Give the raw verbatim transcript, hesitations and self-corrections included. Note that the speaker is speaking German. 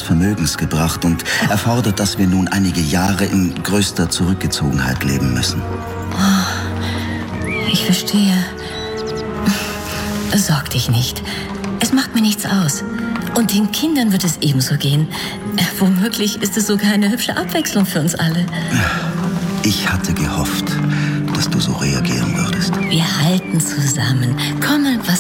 Vermögens gebracht und erfordert, dass wir nun einige Jahre in größter Zurückgezogenheit leben müssen. Oh, ich verstehe. Sorg dich nicht. Es macht mir nichts aus. Und den Kindern wird es ebenso gehen. Womöglich ist es sogar eine hübsche Abwechslung für uns alle. Ich hatte gehofft, dass du so reagieren würdest. Wir halten zusammen. Komme, was